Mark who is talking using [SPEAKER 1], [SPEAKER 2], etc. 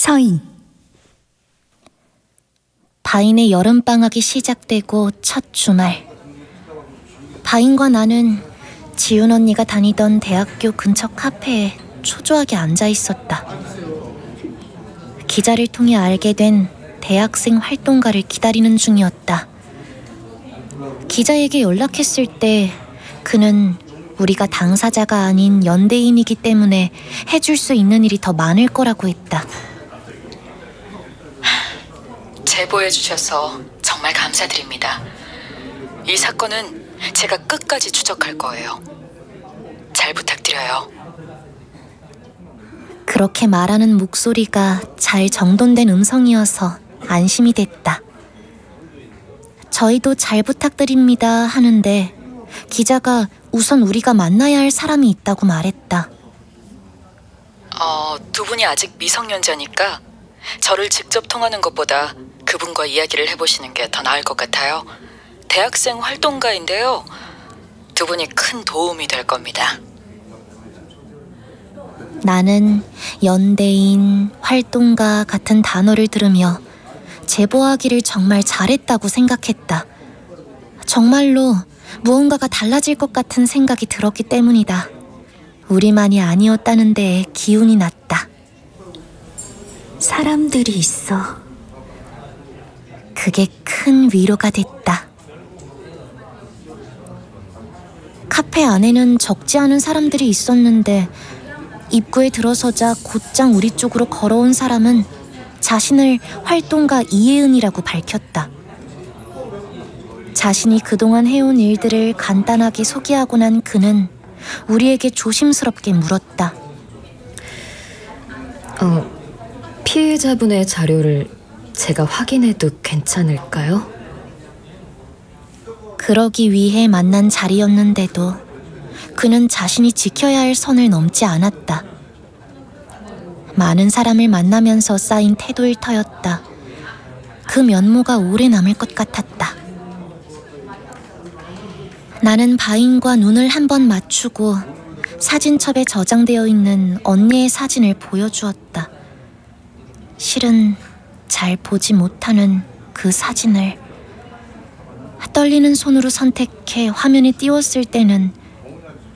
[SPEAKER 1] 서인. 바인의 여름방학이 시작되고 첫 주말. 바인과 나는 지훈 언니가 다니던 대학교 근처 카페에 초조하게 앉아 있었다. 기자를 통해 알게 된 대학생 활동가를 기다리는 중이었다. 기자에게 연락했을 때 그는 우리가 당사자가 아닌 연대인이기 때문에 해줄 수 있는 일이 더 많을 거라고 했다.
[SPEAKER 2] 제보해 주셔서 정말 감사드립니다. 이 사건은 제가 끝까지 추적할 거예요. 잘 부탁드려요.
[SPEAKER 1] 그렇게 말하는 목소리가 잘 정돈된 음성이어서 안심이 됐다. 저희도 잘 부탁드립니다 하는데 기자가 우선 우리가 만나야 할 사람이 있다고 말했다.
[SPEAKER 2] 두 분이 아직 미성년자니까 저를 직접 통하는 것보다 그분과 이야기를 해보시는 게 더 나을 것 같아요. 대학생 활동가인데요. 두 분이 큰 도움이 될 겁니다.
[SPEAKER 1] 나는 연대인, 활동가 같은 단어를 들으며 제보하기를 정말 잘했다고 생각했다. 정말로 무언가가 달라질 것 같은 생각이 들었기 때문이다. 우리만이 아니었다는 데에 기운이 났다. 사람들이 있어. 그게 큰 위로가 됐다. 카페 안에는 적지 않은 사람들이 있었는데 입구에 들어서자 곧장 우리 쪽으로 걸어온 사람은 자신을 활동가 이혜은이라고 밝혔다. 자신이 그동안 해온 일들을 간단하게 소개하고 난 그는 우리에게 조심스럽게 물었다.
[SPEAKER 3] 피해자분의 자료를 제가 확인해도 괜찮을까요?
[SPEAKER 1] 그러기 위해 만난 자리였는데도 그는 자신이 지켜야 할 선을 넘지 않았다. 많은 사람을 만나면서 쌓인 태도일 터였다. 그 면모가 오래 남을 것 같았다. 나는 바인과 눈을 한번 맞추고 사진첩에 저장되어 있는 언니의 사진을 보여주었다. 실은 잘 보지 못하는 그 사진을 떨리는 손으로 선택해 화면에 띄웠을 때는